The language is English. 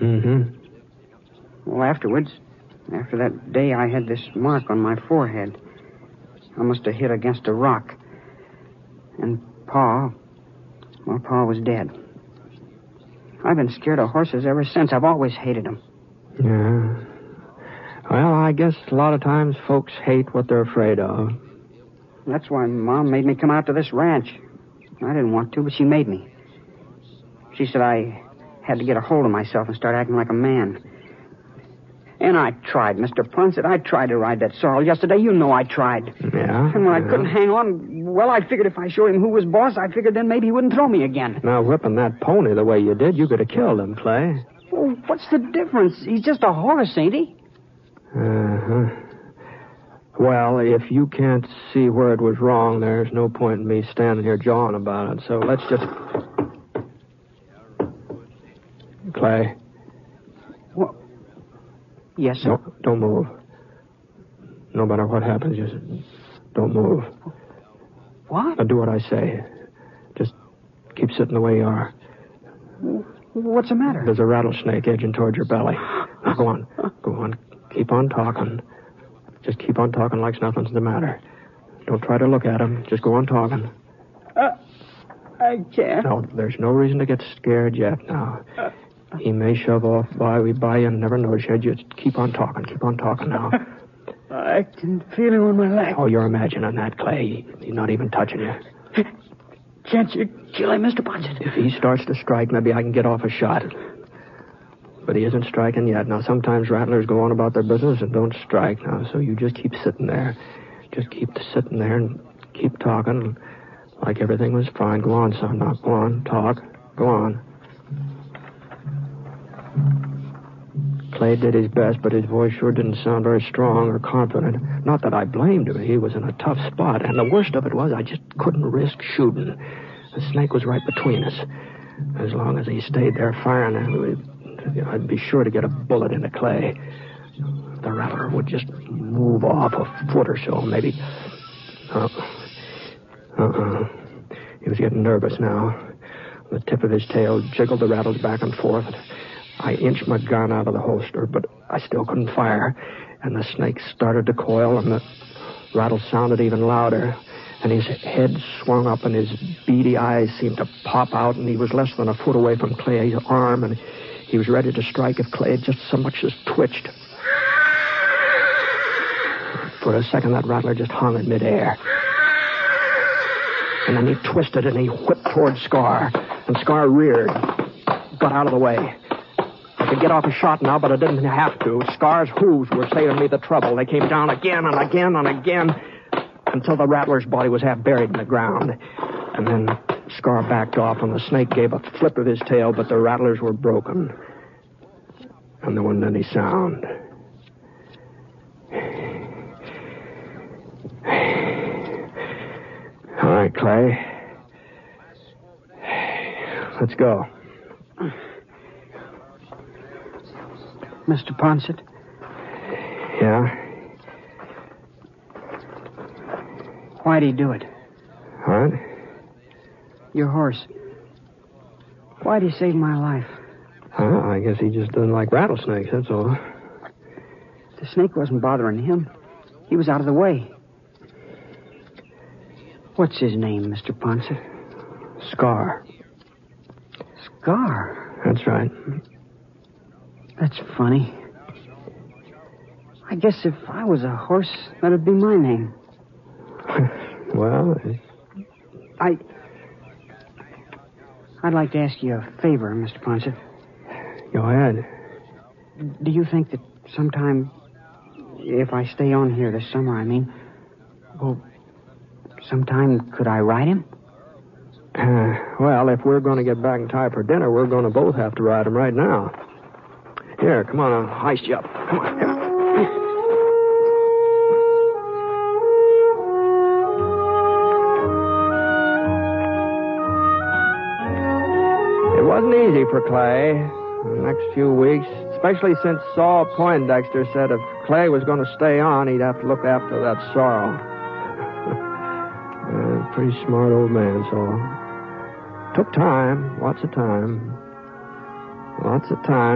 Mm-hmm. Well, after that day, I had this mark on my forehead. I must have hit against a rock. And Pa was dead. I've been scared of horses ever since. I've always hated them. Yeah. Well, I guess a lot of times folks hate what they're afraid of. That's why Mom made me come out to this ranch. I didn't want to, but she made me. She said I had to get a hold of myself and start acting like a man. And I tried, Mr. Ponset. I tried to ride that sorrel yesterday. You know I tried. Yeah? And when I couldn't hang on, well, I figured if I showed him who was boss, I figured then maybe he wouldn't throw me again. Now, whipping that pony the way you did, you could have killed him, Clay. Well, what's the difference? He's just a horse, ain't he? Uh-huh. Well, if you can't see where it was wrong, there's no point in me standing here jawing about it. So let's just... Clay. What? Yes, sir. No, don't move. No matter what happens, just don't move. What? Now do what I say. Just keep sitting the way you are. What's the matter? There's a rattlesnake edging toward your belly. Now, go on. Go on. Keep on talking. Just keep on talking like nothing's the matter. Don't try to look at him. Just go on talking. I can't. No, there's no reason to get scared yet now. He may shove off by you and never notice you. Just keep on talking. Keep on talking now. I can feel him on my leg. Oh, you're imagining that, Clay. He's not even touching you. Can't you kill him, Mr. Ponset? If he starts to strike, maybe I can get off a shot. But he isn't striking yet. Now, sometimes rattlers go on about their business and don't strike now, so you just keep sitting there. Just keep sitting there and keep talking like everything was fine. Go on, son. Now, go on. Talk. Go on. Clay did his best, but his voice sure didn't sound very strong or confident. Not that I blamed him. He was in a tough spot, and the worst of it was I just couldn't risk shooting. The snake was right between us. As long as he stayed there firing, I'd be sure to get a bullet into Clay. The rattler would just move off a foot or so, maybe. He was getting nervous now. The tip of his tail jiggled the rattles back and forth. I inched my gun out of the holster, but I still couldn't fire. And the snake started to coil, and the rattle sounded even louder. And his head swung up, and his beady eyes seemed to pop out, and he was less than a foot away from Clay's arm, and he was ready to strike if Clay had just so much as twitched. For a second, that rattler just hung in midair. And then he twisted, and he whipped toward Scar. And Scar reared, got out of the way. I could get off a shot now, but I didn't have to. Scar's hooves were saving me the trouble. They came down again and again and again until the rattler's body was half buried in the ground. And then Scar backed off, and the snake gave a flip of his tail, but the rattlers were broken. And there wasn't any sound. All right, Clay. Let's go. Mr. Ponset? Yeah? Why'd he do it? What? Your horse. Why'd he save my life? I guess he just doesn't like rattlesnakes, that's all. The snake wasn't bothering him. He was out of the way. What's his name, Mr. Ponset? Scar. Scar? That's right. That's funny. I guess if I was a horse, that'd be my name. Well, I'd like to ask you a favor, Mr. Ponset. Go ahead. Do you think that sometime, if I stay on here this summer, well, sometime could I ride him? Well, if we're going to get back in time for dinner, we're going to both have to ride him right now. Here, come on, I'll hoist you up. Come on, here. It wasn't easy for Clay the next few weeks, especially since Saul Poindexter said if Clay was going to stay on, he'd have to look after that sorrel. Pretty smart old man, Saul. Took time, lots of time. Lots of time.